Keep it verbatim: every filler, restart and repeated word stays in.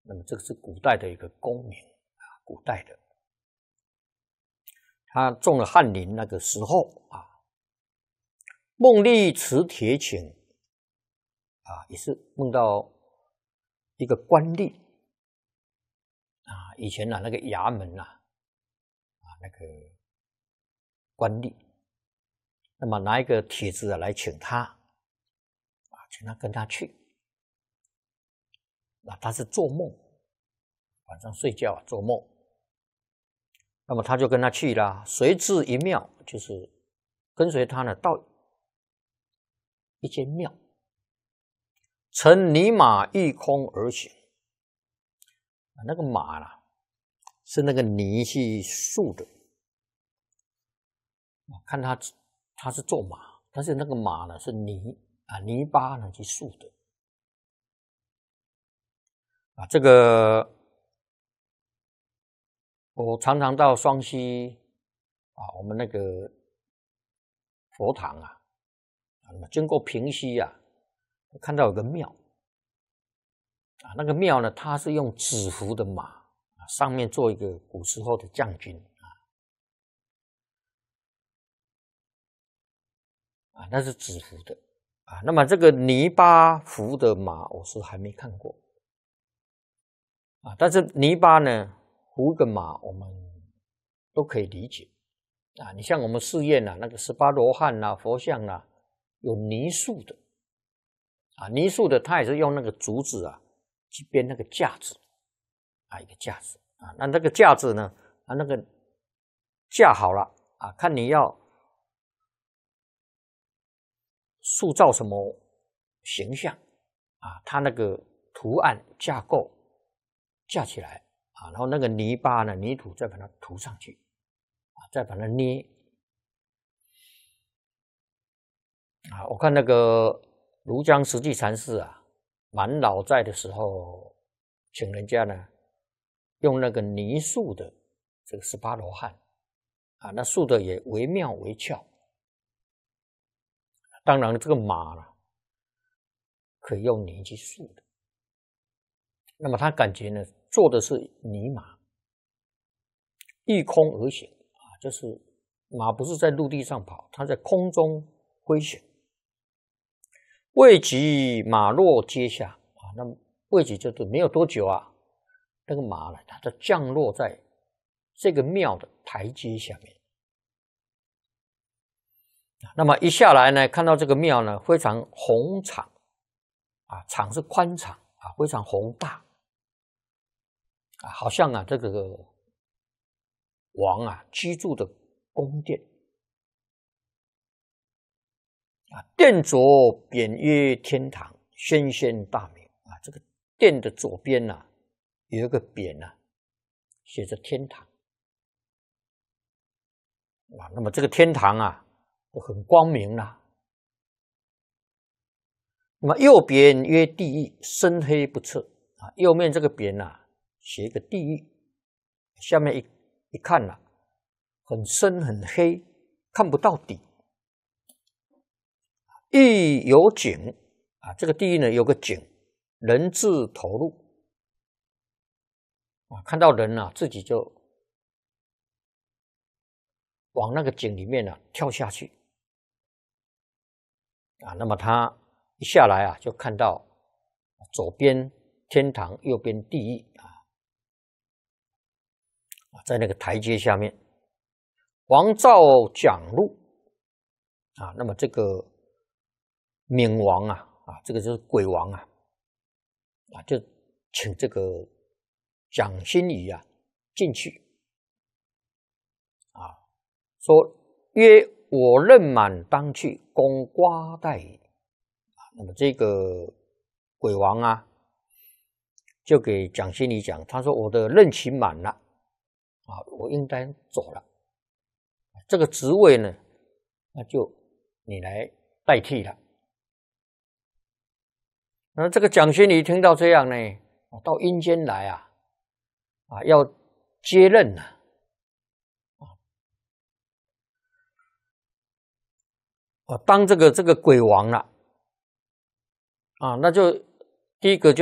那么这个是古代的一个功名啊，古代的。他中了翰林那个时候啊，梦历持铁请啊，也是梦到一个官吏啊，以前啊那个衙门呐啊那个官吏，那么拿一个帖子啊来请他啊，请他跟他去。啊，他是做梦，晚上睡觉做梦，那么他就跟他去了，随至一庙，就是跟随他呢到一间庙，乘泥马御空而行。那个马啦，是那个泥去塑的，看他他是做马，但是那个马呢是泥啊泥巴呢去塑的。啊，这个我常常到双溪啊，我们那个佛堂啊，啊，经过平溪啊，看到有个庙啊，那个庙呢，它是用纸糊的马啊，上面做一个古时候的将军啊，啊，那是纸糊的啊。那么这个泥巴糊的马，我是还没看过。啊，但是泥巴呢，糊个马，我们都可以理解啊。你像我们寺院啊，那个十八罗汉啊、佛像啊，有泥塑的啊，泥塑的，它也是用那个竹子啊去编那个架子啊，一个架子啊。那那个架子呢，啊，那个架好了啊，看你要塑造什么形象啊，它那个图案架构。架起来啊，然后那个泥巴呢，泥土再把它涂上去啊，再把它捏啊。我看那个庐江实际禅师啊，满老在的时候，请人家呢用那个泥塑的这个十八罗汉啊，那塑的也惟妙惟肖。当然，这个马呢可以用泥去塑的。那么他感觉呢，做的是泥马，御空而行啊，就是马不是在陆地上跑，它在空中飞行。未及马落阶下啊，那么未及就是没有多久啊，那个马呢，它就降落在这个庙的台阶下面。那么一下来呢，看到这个庙呢，非常宏敞啊，敞是宽敞啊，非常宏大。啊，好像啊，这个王啊居住的宫殿啊，殿左匾曰天堂，轩轩大名啊。这个殿的左边呐、啊，有一个匾呐、啊，写着天堂啊。那么这个天堂啊，很光明啦、啊。那么右边曰地狱，深黑不测啊。右面这个匾呐、啊。写一个地狱，下面一一看呐、啊，很深很黑，看不到底。狱有井啊，这个地狱呢有个井，人自投入啊，看到人啊，自己就往那个井里面啊跳下去啊。那么他一下来啊，就看到左边天堂，右边地狱啊。在那个台阶下面，王照讲路啊，那么这个冥王啊，啊，这个就是鬼王啊，啊，就请这个蒋新宇啊进去啊，说曰：“我任满当去，供瓜代矣。”啊，那么这个鬼王啊，就给蒋新宇讲，他说：“我的任期满了。”啊，我应该走了，这个职位呢，那就你来代替了。那这个蒋勋仪听到这样呢，到阴间来啊，啊，要接任了，啊，当这个这个鬼王了，啊，那就第一个就